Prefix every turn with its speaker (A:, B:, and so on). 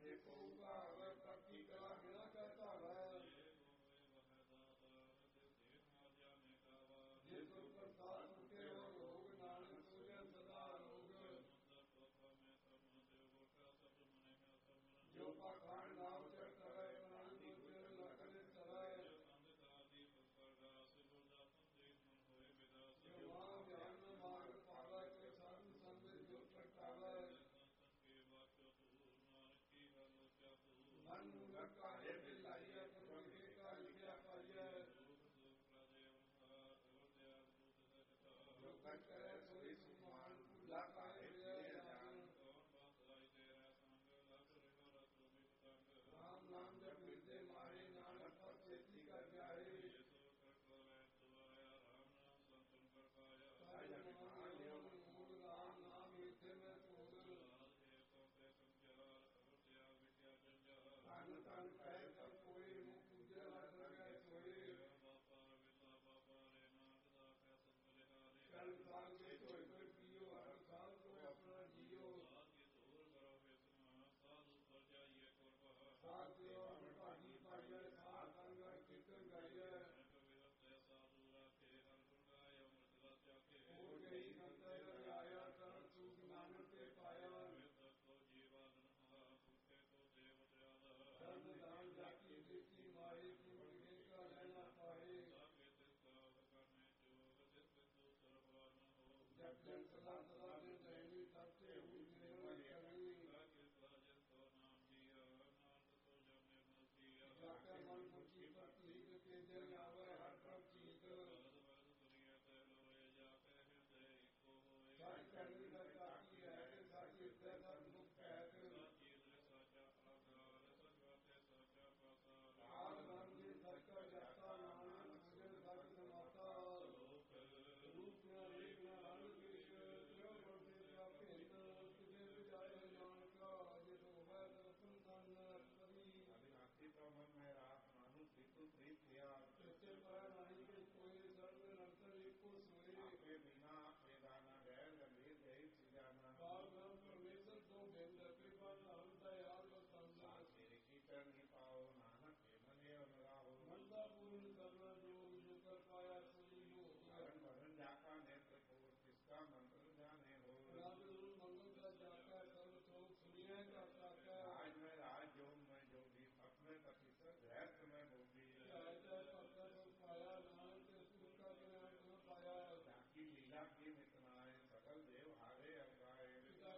A: ਦੇਖੋ ਭਾਵ ਤੱਕੀ ਕਲਾ ਬਿਨਾ ਕਹਿ ਧਾਵੈ ਜੇ ਤੁਰ ਪ੍ਰਸਾਦ ਕੇ ਹੋ ਲੋਗ ਨਾਨਕ ਸੂਜਨ ਸਦਾ ਰੋਗ ਜੋ ਪਾਖਾਨ ਨਾਮ ਚੜ ਕਰੈ ਪ੍ਰਾਨ ਗੁਰ ਲਖਨ ਚਰੈ ਜੋ ਮਾਂ ਗਿਆਨ ਮਾਰਗ ਪਾਵੈ ਤੇ ਸੰਤ ਸੰਗਤ ਜੋ ਪ੍ਰਗਟਾਵੈ ਮਨ ਨੂੰ ਲਗਾ ਹੈ ਬਿਲਾਈਐ ਪ੍ਰਭੇ ਕਾ ਲਿਖਿਆ ਪਾਈਐ ਜੋ ਕਟ ਕਰੈ ਸੋਈ ਸੁਮਾਨ ਭੁਲਾ ਕਾਹੇ ਲਿਆ ਜਾਨ ਰਾਮ ਨਾਮ ਜਪ ਮਿਲਦੇ ਮਾਰੇ ਨਾਨਕ ਪਰ ਛੇਤੀ ਕਰ ਜਾਏ ਮੂਲ ਰਾਮ ਨਾਮ ਮਿਲਦੇ ਮੈਂ ਧਨ ਧਨ ਕਹਿ ਕਰ ਕੋਈ ਨੂੰ ਪੂਜੇ ਲਗ ਲਗੇ ਸੋਏ ਕਲ ਸਾਲ ਕੇ ਧੋਏ ਕੋਈ ਪੀਓ ਹਰ ਸਾਲ ਕੋਈ ਆਪਣਾ ਜੀਓ ਸਾਧ ਦਿਓ ਅਮਰ ਭਾਗੀ ਪਾਈਏ ਸਾਧ ਅੰਗਰ ਕੀਰਤਨ ਗਾਈਏ ਹੋ ਗਈ ਅੰਤਰ ਆਇਆ ਕਰਨ ਸੂਖ ਨਾਨਕ ਤੇ ਪਾਇਆ ਧਨ ਦਾਨ ਜਾਤੀ ਦੇਖੀ ਮਾਏ ਪੁਰਖੇ ਕਾ ਲੈਣਾ ਪਾਏ ਜਪ ਜਨ ਸਦਾ